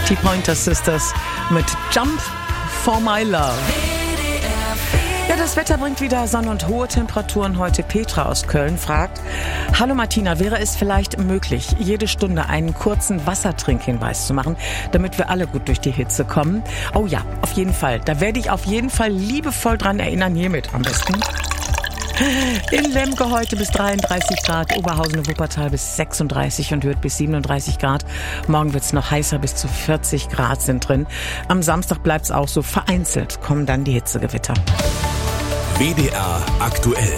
Die Pointer Sisters mit Jump for My Love. Ja, das Wetter bringt wieder Sonne und hohe Temperaturen heute. Petra aus Köln fragt: Hallo Martina, wäre es vielleicht möglich, jede Stunde einen kurzen Wassertrinkhinweis zu machen, damit wir alle gut durch die Hitze kommen? Oh ja, auf jeden Fall. Da werde ich auf jeden Fall liebevoll dran erinnern, hiermit am besten. In Lemke heute bis 33 Grad, Oberhausen und Wuppertal bis 36 und Hürth bis 37 Grad. Morgen wird's noch heißer, bis zu 40 Grad sind drin. Am Samstag bleibt's auch so, vereinzelt kommen dann die Hitzegewitter. WDR aktuell.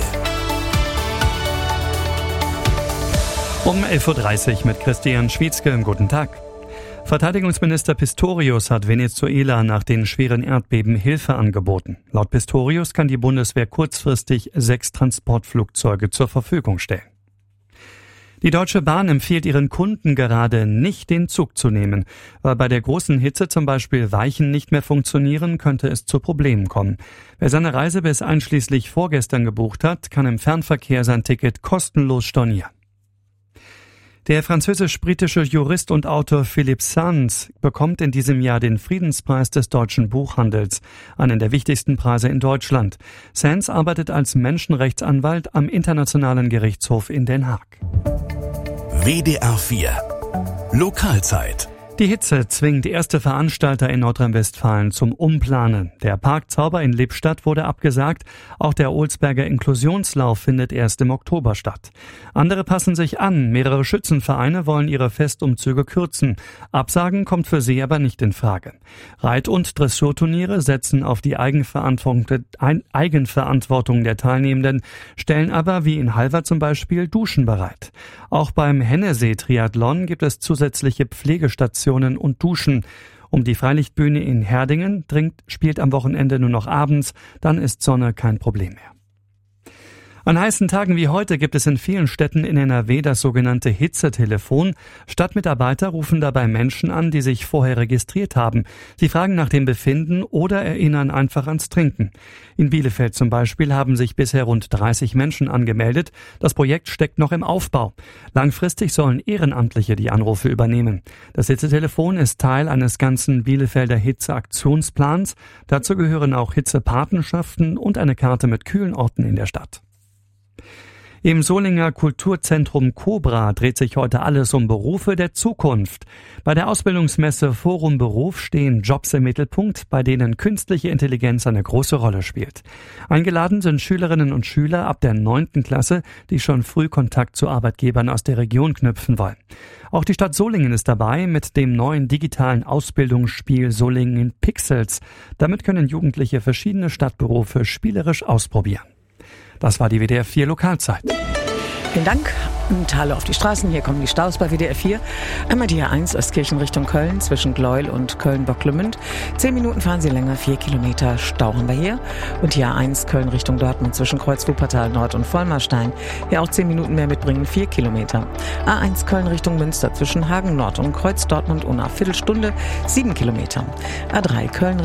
Um 11.30 Uhr mit Christian Schwietzke. Guten Tag. Verteidigungsminister Pistorius hat Venezuela nach den schweren Erdbeben Hilfe angeboten. Laut Pistorius kann die Bundeswehr kurzfristig 6 Transportflugzeuge zur Verfügung stellen. Die Deutsche Bahn empfiehlt ihren Kunden gerade nicht, den Zug zu nehmen. Weil bei der großen Hitze zum Beispiel Weichen nicht mehr funktionieren, könnte es zu Problemen kommen. Wer seine Reise bis einschließlich vorgestern gebucht hat, kann im Fernverkehr sein Ticket kostenlos stornieren. Der französisch-britische Jurist und Autor Philippe Sands bekommt in diesem Jahr den Friedenspreis des deutschen Buchhandels, einen der wichtigsten Preise in Deutschland. Sands arbeitet als Menschenrechtsanwalt am Internationalen Gerichtshof in Den Haag. WDR 4 Lokalzeit. Die Hitze zwingt erste Veranstalter in Nordrhein-Westfalen zum Umplanen. Der Parkzauber in Lippstadt wurde abgesagt. Auch der Olsberger Inklusionslauf findet erst im Oktober statt. Andere passen sich an. Mehrere Schützenvereine wollen ihre Festumzüge kürzen. Absagen kommt für sie aber nicht in Frage. Reit- und Dressurturniere setzen auf die Eigenverantwortung der Teilnehmenden, stellen aber, wie in Halver zum Beispiel, Duschen bereit. Auch beim Hennesee-Triathlon gibt es zusätzliche Pflegestationen und Duschen. Um die Freilichtbühne in Herdingen spielt am Wochenende nur noch abends, dann ist Sonne kein Problem mehr. An heißen Tagen wie heute gibt es in vielen Städten in NRW das sogenannte Hitzetelefon. Stadtmitarbeiter rufen dabei Menschen an, die sich vorher registriert haben. Sie fragen nach dem Befinden oder erinnern einfach ans Trinken. In Bielefeld zum Beispiel haben sich bisher rund 30 Menschen angemeldet. Das Projekt steckt noch im Aufbau. Langfristig sollen Ehrenamtliche die Anrufe übernehmen. Das Hitzetelefon ist Teil eines ganzen Bielefelder Hitzeaktionsplans. Dazu gehören auch Hitzepatenschaften und eine Karte mit kühlen Orten in der Stadt. Im Solinger Kulturzentrum Cobra dreht sich heute alles um Berufe der Zukunft. Bei der Ausbildungsmesse Forum Beruf stehen Jobs im Mittelpunkt, bei denen künstliche Intelligenz eine große Rolle spielt. Eingeladen sind Schülerinnen und Schüler ab der 9. Klasse, die schon früh Kontakt zu Arbeitgebern aus der Region knüpfen wollen. Auch die Stadt Solingen ist dabei mit dem neuen digitalen Ausbildungsspiel Solingen in Pixels. Damit können Jugendliche verschiedene Stadtberufe spielerisch ausprobieren. Das war die WDR 4 Lokalzeit. Vielen Dank. Und Hallo auf die Straßen. Hier kommen die Staus bei WDR 4. Einmal die A1 Ostkirchen Richtung Köln zwischen Gleuel und Köln-Bocklemünd. 10 Minuten fahren Sie länger, 4 Kilometer Stau haben wir hier. Und die A1 Köln Richtung Dortmund zwischen Kreuz-Wuppertal Nord und Vollmarstein. Hier auch 10 Minuten mehr mitbringen, 4 Kilometer. A1 Köln Richtung Münster zwischen Hagen Nord und Kreuz Dortmund Unna. Viertelstunde, 7 Kilometer. A3 Köln